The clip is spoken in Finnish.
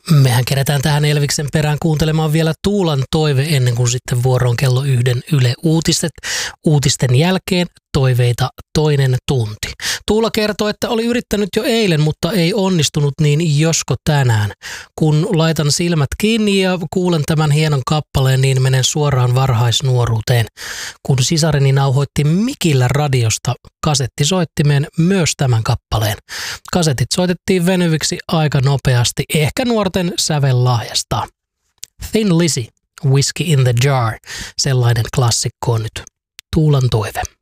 Mehän kerätään tähän Elviksen perään kuuntelemaan vielä Tuulan toive ennen kuin sitten vuoroon kello 1 Yle Uutiset. Uutisten jälkeen toiveita toinen tunti. Tuula kertoo, että oli yrittänyt jo eilen, mutta ei onnistunut, niin josko tänään. Kun laitan silmät kiinni ja kuulen tämän hienon kappaleen, niin menen suoraan varhaisnuoruuteen. Kun sisareni nauhoitti mikillä radiosta kasettisoittimeen myös tämän kappaleen. Kasetit soitettiin venyviksi aika nopeasti, ehkä nuorten sävellahjasta. Thin Lizzy, Whiskey in the Jar, sellainen klassikko on nyt Tuulan toive.